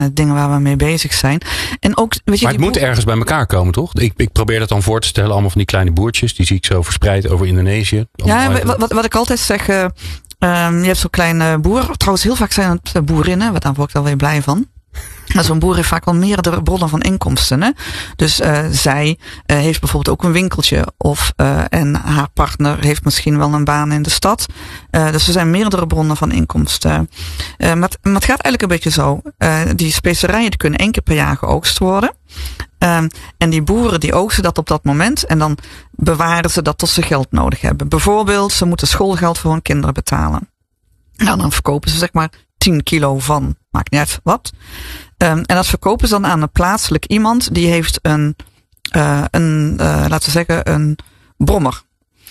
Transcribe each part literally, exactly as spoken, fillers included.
dingen waar we mee bezig zijn. En ook, weet je, maar het die moet boer... ergens bij elkaar komen, toch? Ik, ik probeer dat dan voor te stellen. Allemaal van die kleine boertjes. Die zie ik zo verspreid over Indonesië. Ja, wat, wat, wat ik altijd zeg. Uh, um, je hebt zo'n kleine boer. Trouwens, heel vaak zijn het boerinnen. Daar word ik dan weer blij van. Maar zo'n boer heeft vaak wel meerdere bronnen van inkomsten. Hè? Dus uh, zij uh, heeft bijvoorbeeld ook een winkeltje. Of, uh, en haar partner heeft misschien wel een baan in de stad. Uh, dus er zijn meerdere bronnen van inkomsten. Uh, maar, het, maar het gaat eigenlijk een beetje zo. Uh, die specerijen die kunnen één keer per jaar geoogst worden. Um, en die boeren die oogsten dat op dat moment. En dan bewaren ze dat tot ze geld nodig hebben. Bijvoorbeeld, ze moeten schoolgeld voor hun kinderen betalen. Nou, dan verkopen ze zeg maar tien kilo van, maakt niet uit wat. Um, en dat verkopen ze dan aan een plaatselijk iemand die heeft een, uh, een uh, laten we zeggen, een brommer.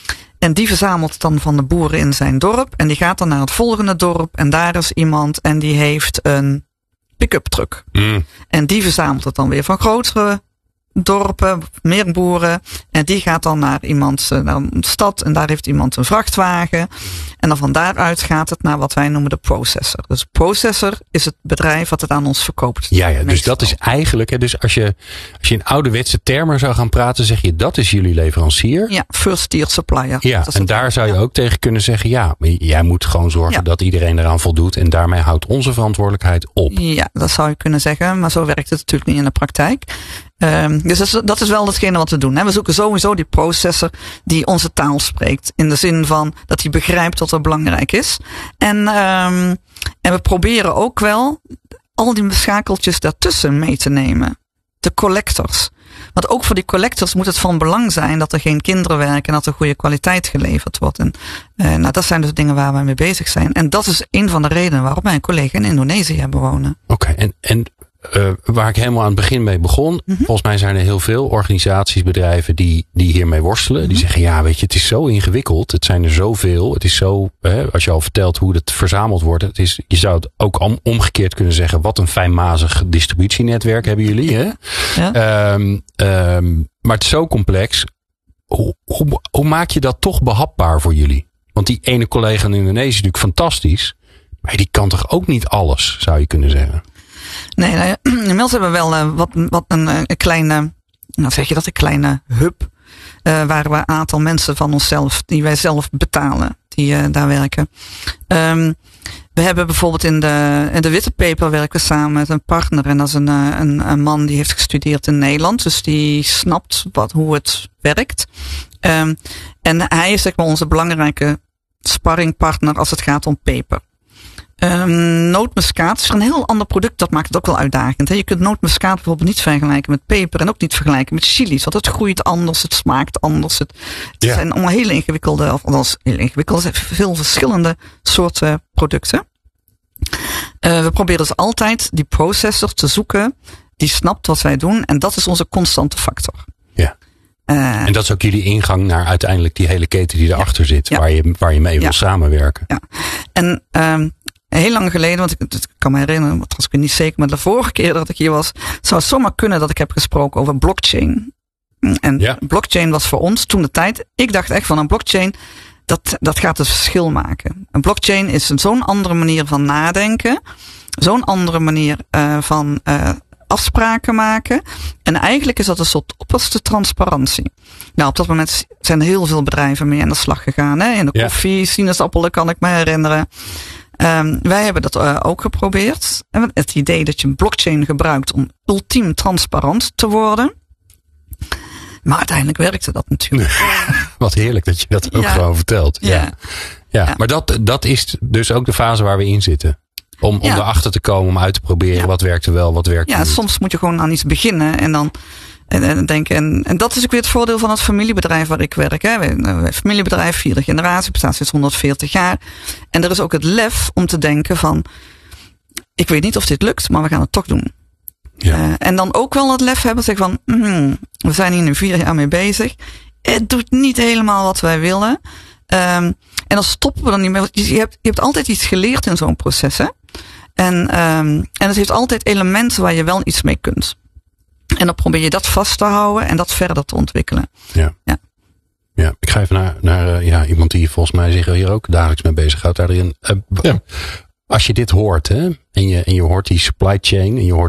En die verzamelt dan van de boeren in zijn dorp. En die gaat dan naar het volgende dorp. En daar is iemand en die heeft een pick-up truck. Mm. En die verzamelt het dan weer van grotere dorpen, meer boeren. En die gaat dan naar iemand, naar een stad. En daar heeft iemand een vrachtwagen. En dan van daaruit gaat het naar wat wij noemen de processor. Dus processor is het bedrijf wat het aan ons verkoopt. Ja, ja, dus dat is eigenlijk, hè, dus als je, als je in ouderwetse termen zou gaan praten, zeg je dat is jullie leverancier. Ja, first tier supplier. Ja, en daar het, zou je ja. ook tegen kunnen zeggen, ja, jij moet gewoon zorgen ja. dat iedereen eraan voldoet. En daarmee houdt onze verantwoordelijkheid op. Ja, dat zou je kunnen zeggen. Maar zo werkt het natuurlijk niet in de praktijk. Um, dus dat is wel datgene wat we doen. Hè. We zoeken sowieso die processor die onze taal spreekt. In de zin van dat hij begrijpt wat er belangrijk is. En, um, en we proberen ook wel al die schakeltjes daartussen mee te nemen. De collectors. Want ook voor die collectors moet het van belang zijn dat er geen kinderen werken en dat er goede kwaliteit geleverd wordt. En uh, nou, dat zijn dus dingen waar we mee bezig zijn. En dat is een van de redenen waarom wij een collega in Indonesië hebben wonen. Oké, okay, en, en Uh, waar ik helemaal aan het begin mee begon. Mm-hmm. Volgens mij zijn er heel veel organisaties, bedrijven die, die hiermee worstelen. Mm-hmm. Die zeggen, ja, weet je, het is zo ingewikkeld. Het zijn er zoveel. Het is zo, hè, als je al vertelt hoe het verzameld wordt. Het is, je zou het ook om, omgekeerd kunnen zeggen. Wat een fijnmazig distributienetwerk hebben jullie. Hè? Ja. Um, um, maar het is zo complex. Hoe, hoe, hoe maak je dat toch behapbaar voor jullie? Want die ene collega in Indonesië is natuurlijk fantastisch. Maar die kan toch ook niet alles, zou je kunnen zeggen. Nee, nou ja, inmiddels hebben we wel uh, wat, wat een, een kleine, nou zeg je dat, een kleine hub. Uh, waar we een aantal mensen van onszelf, die wij zelf betalen, die uh, daar werken. Um, we hebben bijvoorbeeld in de, in de Witte Peper werken we samen met een partner. En dat is een, een, een man die heeft gestudeerd in Nederland. Dus die snapt wat, hoe het werkt. Um, en hij is zeg maar onze belangrijke sparringpartner als het gaat om peper. Um, nootmuskaat is een heel ander product. Dat maakt het ook wel uitdagend. Hè? Je kunt nootmuskaat bijvoorbeeld niet vergelijken met peper. En ook niet vergelijken met chilies. Want het groeit anders. Het smaakt anders. Het, het ja. zijn allemaal hele ingewikkelde, of althans heel ingewikkelde, er zijn veel verschillende soorten producten. Uh, we proberen dus altijd die processor te zoeken. Die snapt wat wij doen. En dat is onze constante factor. Ja. Uh, en dat is ook jullie ingang naar uiteindelijk die hele keten die erachter ja, zit. Ja. Waar je, waar je mee ja. wil samenwerken. Ja. En, um, heel lang geleden, want ik, ik kan me herinneren, want was ik niet zeker, maar de vorige keer dat ik hier was, zou het zomaar kunnen dat ik heb gesproken over blockchain. En ja. blockchain was voor ons toen de tijd, ik dacht echt van een blockchain, dat, dat gaat het verschil maken. Een blockchain is een zo'n andere manier van nadenken, zo'n andere manier uh, van uh, afspraken maken. En eigenlijk is dat een soort opperste transparantie. Nou, op dat moment zijn er heel veel bedrijven mee aan de slag gegaan. Hè? In de koffie, ja. sinaasappelen kan ik me herinneren. Um, wij hebben dat uh, ook geprobeerd. En het idee dat je een blockchain gebruikt om ultiem transparant te worden. Maar uiteindelijk werkte dat natuurlijk. Wat heerlijk dat je dat ook ja. gewoon vertelt. Ja, ja. ja. ja. Maar dat, dat is dus ook de fase waar we in zitten. Om, om ja. erachter te komen, om uit te proberen ja. wat werkt er wel, wat werkt er ja, niet. Soms moet je gewoon aan iets beginnen en dan en, en denken. En, en dat is ook weer het voordeel van het familiebedrijf waar ik werk. Hè. Een familiebedrijf, vierde generatie, bestaat sinds honderdveertig jaar. En er is ook het lef om te denken van, ik weet niet of dit lukt, maar we gaan het toch doen. Ja. Uh, en dan ook wel het lef hebben, zeggen van, mm, we zijn hier nu vier jaar mee bezig. Het doet niet helemaal wat wij willen. Um, en dan stoppen we dan niet meer. Je hebt, je hebt altijd iets geleerd in zo'n proces, hè. En, um, en het heeft altijd elementen waar je wel iets mee kunt. En dan probeer je dat vast te houden en dat verder te ontwikkelen. Ja. Ja. Ja, ik ga even naar, naar uh, ja, iemand die volgens mij zich hier ook dagelijks mee bezighoudt. Daarin. Uh, ja. als je dit hoort, hè, en je, en je hoort die supply chain, en je hoort